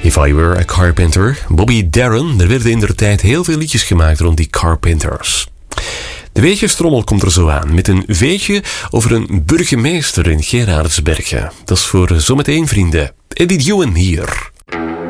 If I Were a Carpenter, Bobby Darin. Er werden indertijd heel veel liedjes gemaakt rond die Carpenters. De weetjestrommel komt er zo aan met een weetje over een burgemeester in Geraardsbergen. Dat is voor zometeen, vrienden. Eddie Ewan hier.